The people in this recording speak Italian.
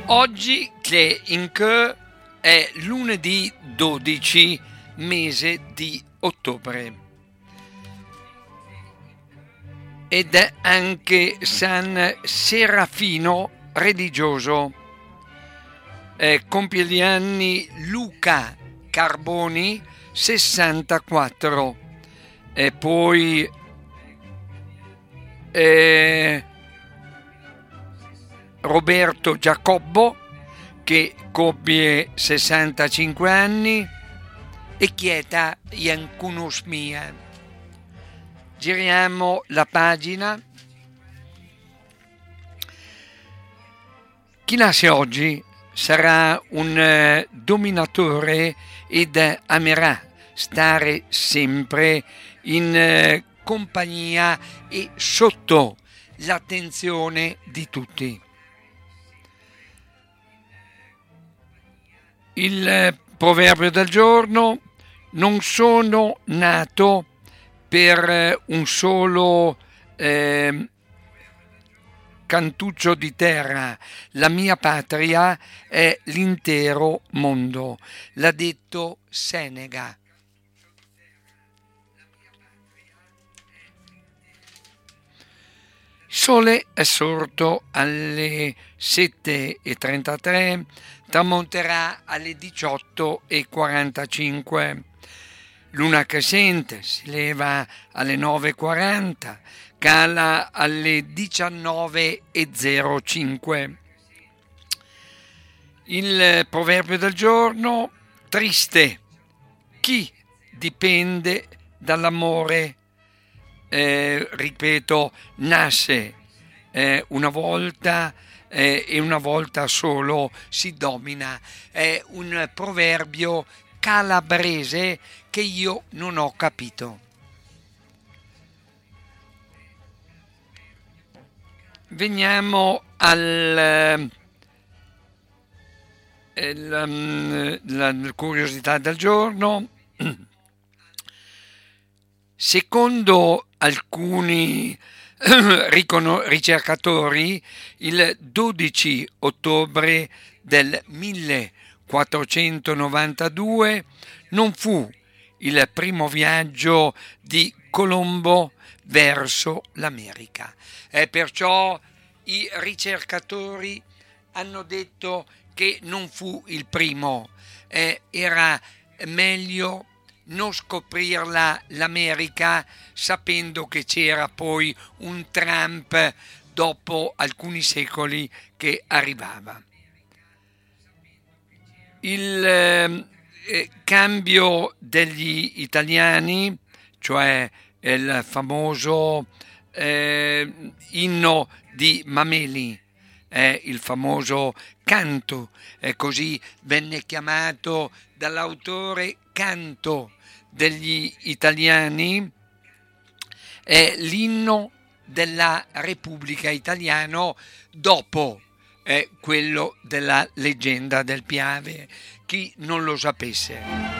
Oggi che è lunedì 12 mese di ottobre ed è anche San Serafino religioso. Compie gli anni Luca Carboni 64 e poi Roberto Giacobbo che compie 65 anni e Chieta Iancunosmia. Giriamo la pagina. Chi nasce oggi sarà un dominatore ed amerà stare sempre in compagnia e sotto l'attenzione di tutti. Il proverbio del giorno: non sono nato per un solo cantuccio di terra, la mia patria è l'intero mondo. L'ha detto Seneca. Il sole è sorto alle 7:33, tramonterà alle 18:45. Luna crescente si leva alle 9:40, cala alle 19:05. Il proverbio del giorno: triste chi dipende dall'amore. Ripeto, nasce una volta e una volta solo si domina. È un proverbio calabrese che io non ho capito. Veniamo alla curiosità del giorno. Secondo alcuni ricercatori, il 12 ottobre del 1492 non fu il primo viaggio di Colombo verso l'America. E perciò i ricercatori hanno detto che non fu il primo, era meglio non scoprirla l'America sapendo che c'era poi un Trump dopo alcuni secoli che arrivava. Il cambio degli italiani, cioè il famoso inno di Mameli, il famoso canto, così venne chiamato dall'autore Canto degli italiani, è l'inno della Repubblica Italiana dopo quello della leggenda del Piave, chi non lo sapesse.